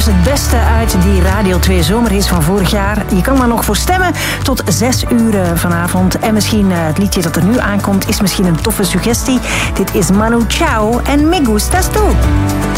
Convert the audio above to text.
was het beste uit die Radio 2 zomerhits van vorig jaar. Je kan daar nog voor stemmen tot 6 uur vanavond. En misschien het liedje dat er nu aankomt is misschien een toffe suggestie. Dit is Manu Chao en Me Gustas Tu.